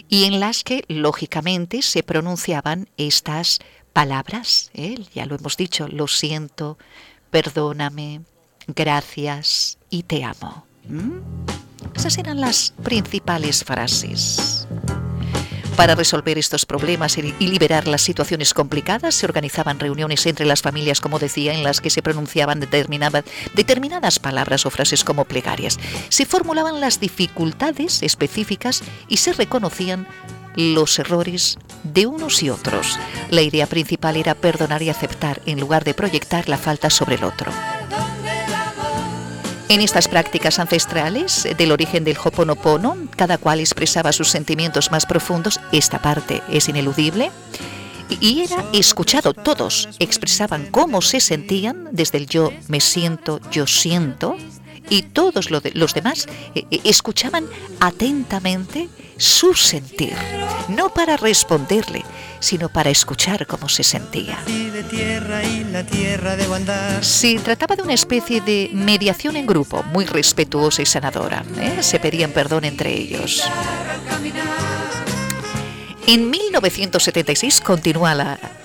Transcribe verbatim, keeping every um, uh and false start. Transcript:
y en las que, lógicamente, se pronunciaban estas palabras, ¿eh? Ya lo hemos dicho, lo siento, perdóname, gracias y te amo. ¿Mm? Esas eran las principales frases. Para resolver estos problemas y liberar las situaciones complicadas, se organizaban reuniones entre las familias, como decía, en las que se pronunciaban determinadas, determinadas palabras o frases como plegarias. Se formulaban las dificultades específicas y se reconocían los errores de unos y otros. La idea principal era perdonar y aceptar, en lugar de proyectar la falta sobre el otro. En estas prácticas ancestrales del origen del Ho'oponopono, cada cual expresaba sus sentimientos más profundos. Esta parte es ineludible. Y era escuchado. Todos expresaban cómo se sentían, desde el yo me siento, yo siento, y todos los demás escuchaban atentamente su sentir, no para responderle, sino para escuchar cómo se sentía. Se trataba de una especie de mediación en grupo, muy respetuosa y sanadora, ¿eh? Se pedían perdón entre ellos. En mil novecientos setenta y seis continúa la,